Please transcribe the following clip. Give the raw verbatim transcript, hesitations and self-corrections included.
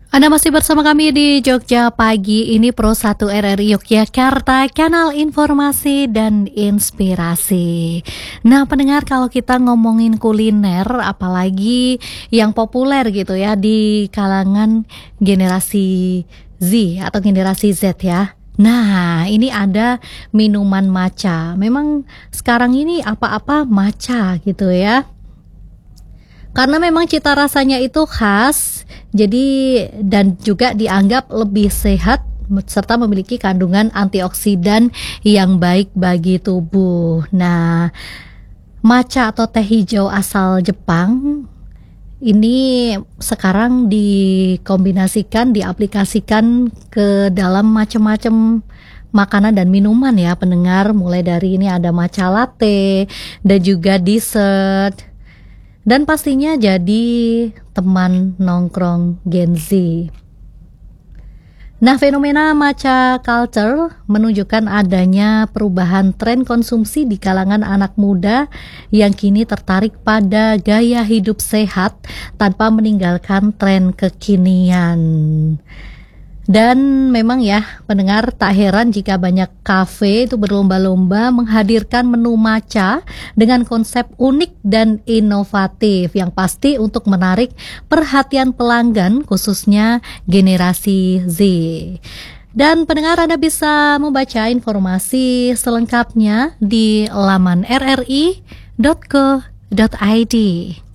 Anda masih bersama kami di Jogja Pagi, ini Pro satu R R I Yogyakarta, kanal informasi dan inspirasi. Nah pendengar, kalau kita ngomongin kuliner, apalagi yang populer gitu ya di kalangan generasi Z atau generasi Z ya. Nah ini ada minuman matcha, memang sekarang ini apa-apa matcha gitu ya. Karena memang cita rasanya itu khas, jadi dan juga dianggap lebih sehat serta memiliki kandungan antioksidan yang baik bagi tubuh. Nah, matcha atau teh hijau asal Jepang ini sekarang dikombinasikan, diaplikasikan ke dalam macam-macam makanan dan minuman ya pendengar, mulai dari ini ada matcha latte dan juga dessert. Dan pastinya jadi teman nongkrong Gen Z. Nah, fenomena matcha culture menunjukkan adanya perubahan tren konsumsi di kalangan anak muda yang kini tertarik pada gaya hidup sehat tanpa meninggalkan tren kekinian. Dan memang ya pendengar, tak heran jika banyak kafe itu berlomba-lomba menghadirkan menu matcha dengan konsep unik dan inovatif yang pasti untuk menarik perhatian pelanggan khususnya generasi Z. Dan pendengar, Anda bisa membaca informasi selengkapnya di laman r r i dot co dot i d.